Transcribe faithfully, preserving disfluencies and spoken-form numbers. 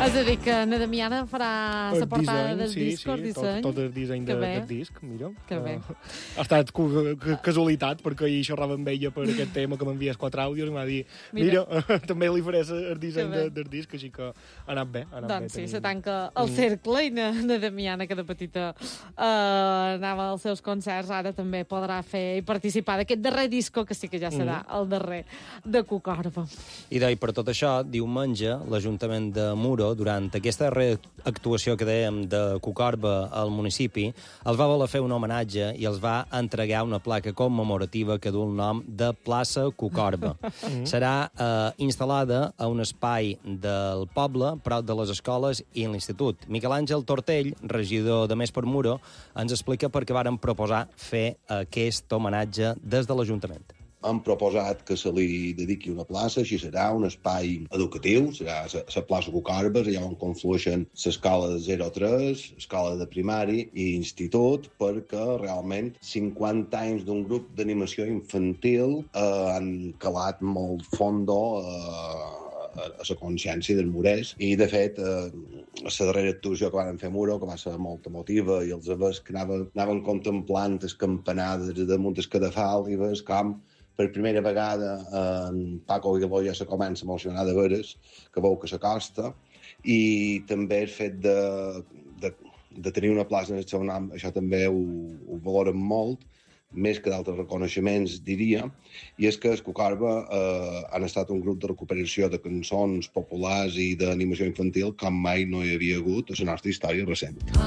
És a dir, que na Damiana farà la portada del sí, disc, el sí, disseny. Tot, tot el disseny de, del disc, mira. Que bé. Uh, ha estat casualitat, perquè ahir xerrava amb ella per aquest tema, que m'envies quatre àudios, i m'ha dit, mira, mira també li faré el disseny de, del disc, així que ha anat bé. Ha anat doncs bé, sí, tenim... se tanca el cercle, i na, na Damiana, que de petita uh, anava als seus concerts, ara també podrà fer i participar d'aquest darrer disco, que sí que ja serà mm. el darrer de Cucorba. I d'ahir, per tot això, diumenge, l'Ajuntament de Muro, durant aquesta reactuació que dèiem de Cucorba al municipi, els va voler fer un homenatge i els va entregar una placa commemorativa que du el nom de Plaça Cucorba. Mm. Serà eh, instal·lada a un espai del poble, prop de les escoles i l'institut. Miquel Àngel Tortell, regidor de Més per Muro, ens explica per què varen proposar fer aquest homenatge des de l'Ajuntament. Han proposat que se li dediqui una plaça, així serà un espai educatiu, serà la plaça Cucorba, allà on conflueixen l'escola de zero a tres, escola de primari i institut, perquè realment cinquanta anys d'un grup d'animació infantil eh, han calat molt fondo eh, a la consciència del murès, i de fet eh, la darrera actuació que van fer a Muro, que va ser molt emotiva, i els aves que anaven, anaven contemplant les campanades damunt el cadafal, i ves com per primera vegada en Paco Aguiló ja se comença a emocionar de veres, que veu que s'acosta, i també el fet de, de, de tenir una plaça en el seu nom, això també ho, ho valoren molt, més que d'altres reconeixements, diria, i és que els Cucorba eh, han estat un grup de recuperació de cançons populars i d'animació infantil com mai no hi havia hagut a la nostra història recent.